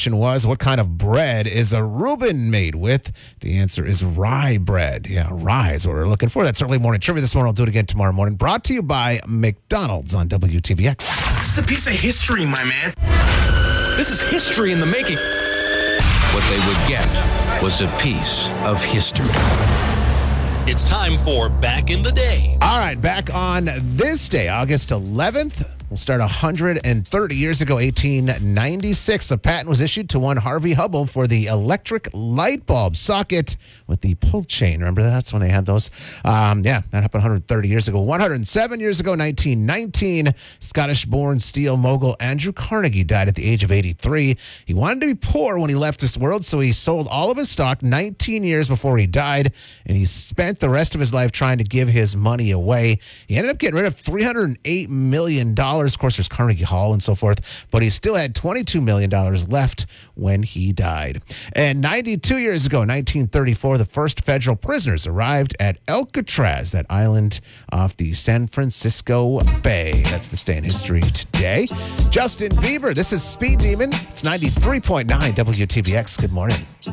question was, what kind of bread is a Reuben made with? The answer is rye bread. Yeah, rye is what we're looking for. That's early morning trivia this morning. I'll do it again tomorrow morning. Brought to you by McDonald's on WTBX. This is a piece of history, my man. This is history in the making. What they would get was a piece of history. It's time for Back in the Day. All right, back on this day, August 11th. We'll start 130 years ago, 1896. A patent was issued to one Harvey Hubble for the electric light bulb socket with the pull chain. Remember that? That's when they had those. That happened 130 years ago. 107 years ago, 1919, Scottish-born steel mogul Andrew Carnegie died at the age of 83. He wanted to be poor when he left this world, so he sold all of his stock 19 years before he died, and he spent the rest of his life trying to give his money away. He ended up getting rid of $308 million. Of course, there's Carnegie Hall and so forth, but he still had $22 million left when he died. And 92 years ago, 1934, the first federal prisoners arrived at Alcatraz, that island off the San Francisco Bay. That's the day in history today. Justin Bieber, this is Speed Demon. It's 93.9 WTBX. Good morning.